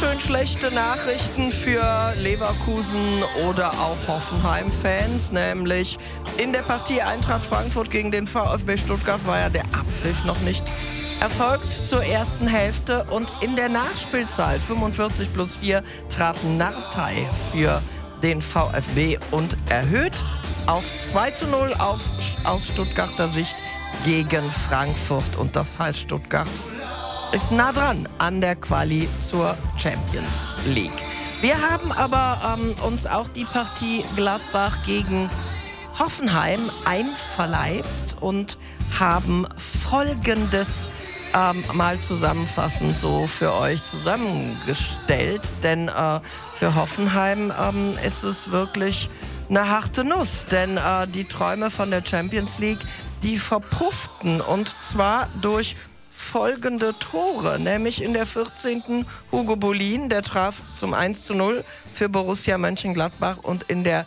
schön schlechte Nachrichten für Leverkusen oder auch Hoffenheim-Fans, nämlich in der Partie Eintracht Frankfurt gegen den VfB Stuttgart war ja der Abpfiff noch nicht erfolgt zur ersten Hälfte und in der Nachspielzeit 45+4 traf Nartey für den VfB und erhöht auf 2:0 aus Stuttgarter Sicht gegen Frankfurt. Und das heißt, Stuttgart ist nah dran an der Quali zur Champions League. Wir haben aber uns auch die Partie Gladbach gegen Hoffenheim einverleibt und haben Folgendes mal zusammenfassend so für euch zusammengestellt. Denn für Hoffenheim ist es wirklich eine harte Nuss. Denn die Träume von der Champions League, die verpufften. Und zwar durch folgende Tore, nämlich in der 14. Hugo Bolin, der traf zum 1:0 für Borussia Mönchengladbach und in der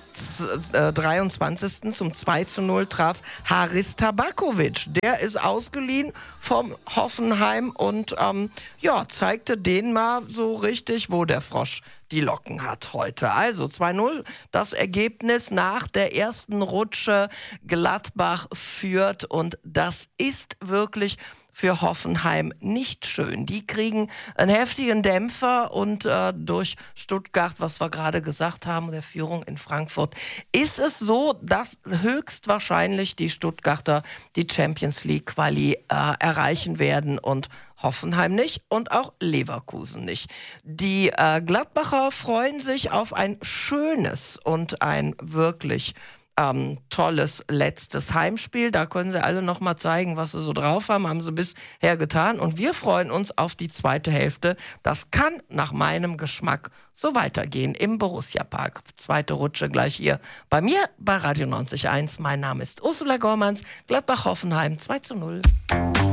23. zum 2:0 traf Haris Tabakovic. Der ist ausgeliehen vom Hoffenheim und zeigte denen mal so richtig, wo der Frosch die Locken hat heute. Also 2:0, das Ergebnis nach der ersten Rutsche. Gladbach führt und das ist wirklich für Hoffenheim nicht schön. Die kriegen einen heftigen Dämpfer und durch Stuttgart, was wir gerade gesagt haben, der Führung in Frankfurt, ist es so, dass höchstwahrscheinlich die Stuttgarter die Champions League Quali erreichen werden und Hoffenheim nicht und auch Leverkusen nicht. Die Gladbacher freuen sich auf ein schönes und ein wirklich tolles letztes Heimspiel. Da können sie alle noch mal zeigen, was sie so drauf haben. Haben sie bisher getan. Und wir freuen uns auf die zweite Hälfte. Das kann nach meinem Geschmack so weitergehen im Borussia Park. Zweite Rutsche gleich hier bei mir bei Radio 90.1. Mein Name ist Ursula Gormans. Gladbach-Hoffenheim 2:0.